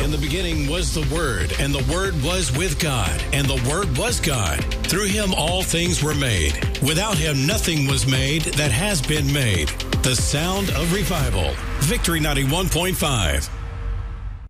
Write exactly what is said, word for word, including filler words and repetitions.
In the beginning was the Word, and the Word was with God, and the Word was God. Through him all things were made. Without him nothing was made that has been made. The sound of revival. Victory ninety-one point five.